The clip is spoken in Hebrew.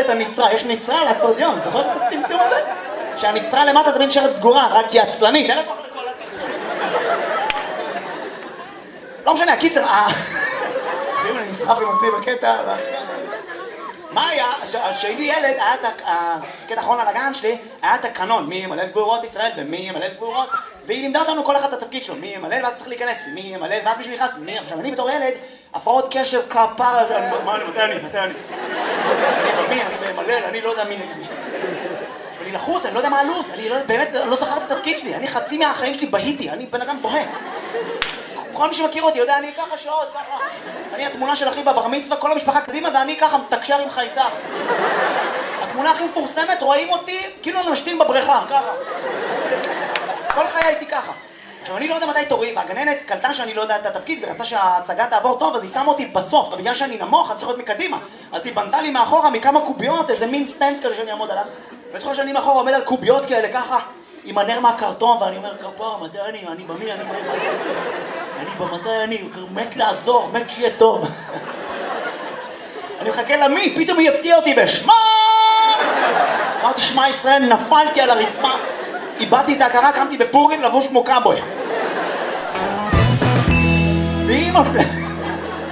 את הנצרה, יש נצרה על האקורדיון, זוכר את הטמטום הזה? שהנצרה למטה תמיד נשארת סגורה, רק היא עצלנית, אין לה כוח לכל לא משנה, הקיצר, ואם אני נסחף עם עצמי בקטע, מה היה? כשהייתי ילד, היה את הקטע האחרון על הגן שלי, היה את הקנון, מי ימלא את גבורות ישראל ומי ימלא את גבורות, והיא לימדה אותנו כל אחד את התפקיד שלו, מי ימלא ואז צריך להיכנס, מי ימלא ואז מישהו נכנס, מי, עכשיו אני בתור ילד, הפרעות קשב כפרה, מה אני, מתי אני? אני במי, אני במלל, אני לא יודע מי נגד מי. אני לחוץ, אני לא יודע מה הלו"ז, אני באמת לא זכר את התפקיד שלי, אני חצי מהחיים שלי בהיתי, אני בן אדם בוהה. כל מי שמכיר אותי יודע, אני ככה שעות, ככה. אני התמונה של אחי בבר מצווה, כל המשפחה קדימה, ואני ככה מתקשר עם חייזר. התמונה הכי מפורסמת, רואים אותי, כאילו אני משתין בבריכה, ככה. כל חיי הייתי ככה. עכשיו, אני לא יודע מתי תורי, והגננת קלטה שאני לא יודע את התפקיד, ורצה שההצגה תעבור טוב, אז היא שמה אותי בסוף, ובגלל שאני נמוך, אני צריך להיות מקדימה. אז היא בנתה לי מאחורה מכמה קוביות, איזה מין סטנד כזה שאני אעמוד עליו. וזוכר שאני מאחורה עומד על קוביות כאלה, ככה, עם הנר מהקרטון, ואני אומר, כפר, מתי אני במי, אני במתי אני מת לעזור, מת שיהיה טוב. אני מחכה למי, פתאום היא הפתיעה אותי בשמה! אמרתי, שמע ישראל, נפלתי על הרצפה, איבדתי את ההכרה, קמתי בפורים לבוש כמו קאבוי. ואמא שלי...